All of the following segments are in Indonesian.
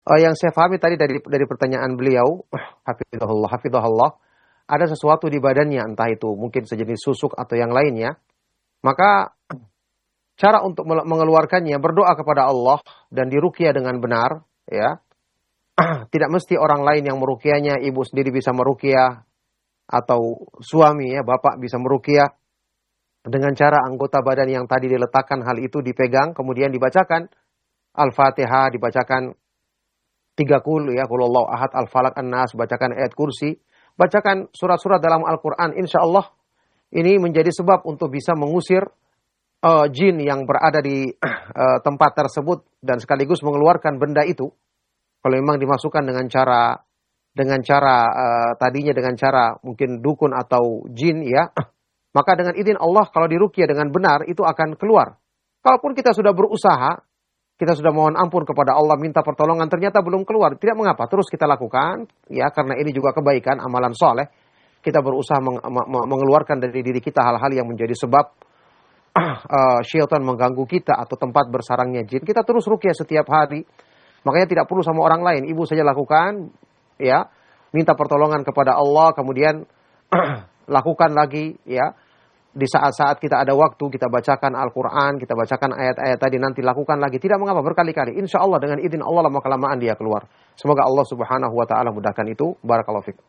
Yang saya pahami tadi dari pertanyaan beliau, hafizahullah, ada sesuatu di badannya, entah itu mungkin sejenis susuk atau yang lainnya. Maka cara untuk mengeluarkannya berdoa kepada Allah dan diruqyah dengan benar, ya. Tidak mesti orang lain yang meruqyahnya, ibu sendiri bisa meruqyah atau suami ya, bapak bisa meruqyah dengan cara anggota badan yang tadi diletakkan, hal itu dipegang kemudian dibacakan Al-Fatihah, dibacakan 3 ya, qul huwallahu ahad, al-falaq, an-nas, bacakan ayat kursi, bacakan surat-surat dalam Al-Qur'an. Insyaallah ini menjadi sebab untuk bisa mengusir jin yang berada di tempat tersebut dan sekaligus mengeluarkan benda itu. Kalau memang dimasukkan dengan cara tadinya dengan cara mungkin dukun atau jin ya, maka dengan izin Allah kalau diruqyah dengan benar itu akan keluar. Kalaupun kita sudah berusaha, kita sudah mohon ampun kepada Allah, minta pertolongan, ternyata belum keluar, tidak mengapa, terus kita lakukan ya, karena ini juga kebaikan, amalan soleh. Kita berusaha mengeluarkan dari diri kita hal-hal yang menjadi sebab syaitan mengganggu kita atau tempat bersarangnya jin. Kita terus ruqyah setiap hari. Makanya tidak perlu sama orang lain, ibu saja lakukan, ya, minta pertolongan kepada Allah, kemudian lakukan lagi, ya. Di saat-saat kita ada waktu, kita bacakan Al-Quran, kita bacakan ayat-ayat tadi, nanti lakukan lagi, tidak mengapa, berkali-kali. Insya Allah dengan izin Allah lama-kelamaan dia keluar. Semoga Allah Subhanahu Wa Taala mudahkan itu. Barakallahu fiik.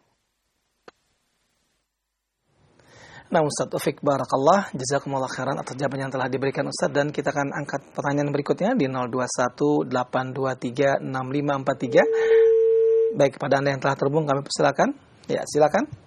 Nah Ustaz Taufik Barakallah, jazakumullah khairan atas jawaban yang telah diberikan Ustaz, dan kita akan angkat pertanyaan berikutnya di 0218236543. Baik, kepada Anda yang telah terhubung kami persilakan. Ya, silakan.